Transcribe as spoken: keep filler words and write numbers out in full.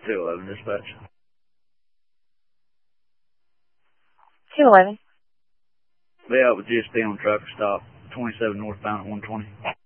two eleven dispatch. two eleven. They out with G S P on truck stop, twenty-seven northbound at one twenty.